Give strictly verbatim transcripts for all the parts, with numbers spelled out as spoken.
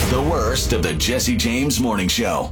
The worst of the Jesse James Morning Show.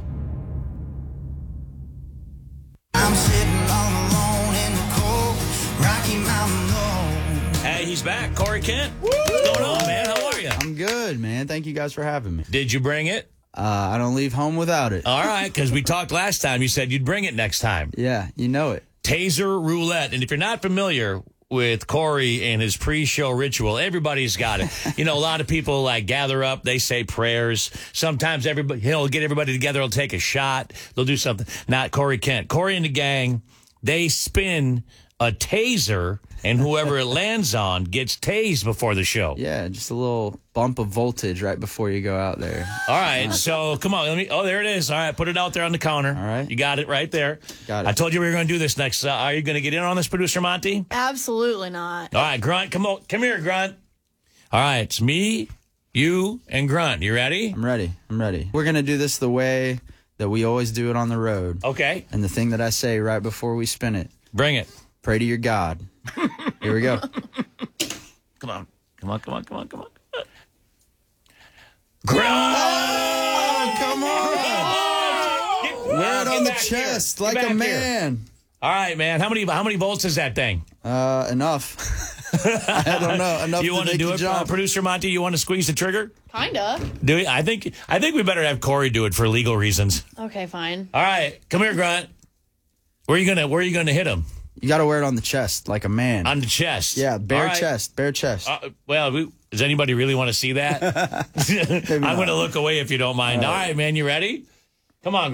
I'm sitting all alone in the cold Rocky Mountain road. Hey, he's back. Corey Kent. What's going on, man? How are you? I'm good, man. Thank you guys for having me. Did you bring it? Uh, I don't leave home without it. All right, because we talked last time. You said you'd bring it next time. Yeah, you know it. Taser roulette. And if you're not familiar with Corey and his pre-show ritual, everybody's got it. You know, a lot of people like gather up, they say prayers. Sometimes everybody, he'll get everybody together, he'll take a shot, they'll do something. Not Corey Kent. Corey and the gang, they spin a taser, and whoever it lands on gets tased before the show. Yeah, just a little bump of voltage right before you go out there. All right, so come on. Let me. Oh, there it is. All right, put it out there on the counter. All right. You got it right there. Got it. I told you we were going to do this next. Uh, are you going to get in on this, Producer Monty? Absolutely not. All right, Grunt, come on. Come here, Grunt. All right, it's me, you, and Grunt. You ready? I'm ready. I'm ready. We're going to do this the way that we always do it on the road. Okay. And the thing that I say right before we spin it, Bring it. pray to your God. Here we go. Come on. Come on, come on, come on, come on. Grunt! Oh, come on. Get- Wear it get on the back chest here. Get like a back here. man. All right, man. How many how many volts is that thing? Uh, enough. I don't know. Enough You to want to make do you it, uh, jump. Producer Monty? You want to squeeze the trigger? Kinda. Do we? I think I think we better have Corey do it for legal reasons. Okay, fine. All right, come here, Grunt. Where are you gonna Where are you gonna hit him? You got to wear it on the chest like a man. On the chest. yeah, bare All right. chest. Bare chest. Uh, well, we, does anybody really want to see that? I'm not. going to look away if you don't mind. All right, man, you ready? Come on.